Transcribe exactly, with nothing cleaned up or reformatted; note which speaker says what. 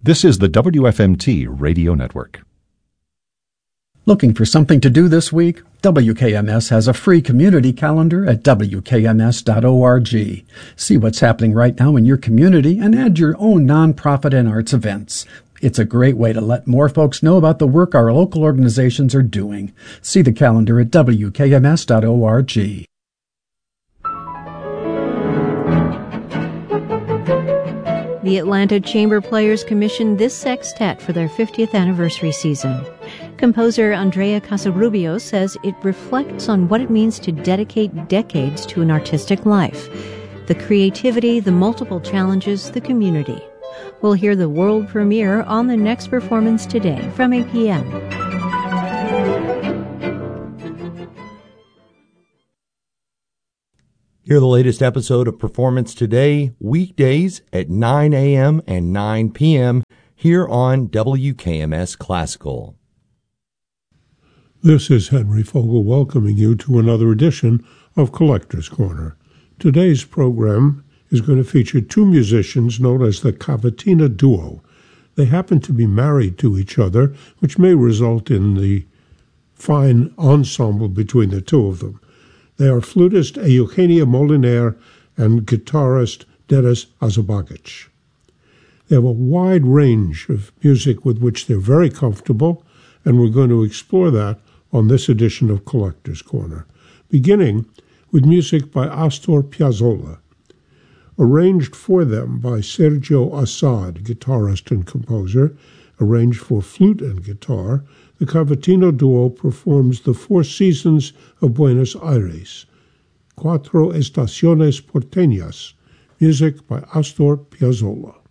Speaker 1: This is the W F M T Radio Network.
Speaker 2: Looking for something to do this week? W K M S has a free community calendar at W K M S dot org. See what's happening right now in your community and add your own nonprofit and arts events. It's a great way to let more folks know about the work our local organizations are doing. See the calendar at W K M S dot org.
Speaker 3: The Atlanta Chamber Players commissioned this sextet for their fiftieth anniversary season. Composer Andrea Casarubio says it reflects on what it means to dedicate decades to an artistic life. The creativity, the multiple challenges, the community. We'll hear the world premiere on the next performance today from eight p.m.
Speaker 4: Hear the latest episode of Performance Today, weekdays at nine a.m. and nine p.m. here on W K M S Classical.
Speaker 5: This is Henry Fogel welcoming you to another edition of Collector's Corner. Today's program is going to feature two musicians known as the Cavatina Duo. They happen to be married to each other, which may result in the fine ensemble between the two of them. They are flutist Eugenia Moliner and guitarist Denis Azabagic. They have a wide range of music with which they're very comfortable, and we're going to explore that on this edition of Collector's Corner, beginning with music by Astor Piazzolla. Arranged for them by Sergio Assad, guitarist and composer, arranged for flute and guitar, the Cavatina Duo performs The Four Seasons of Buenos Aires, Cuatro Estaciones Porteñas, music by Astor Piazzolla.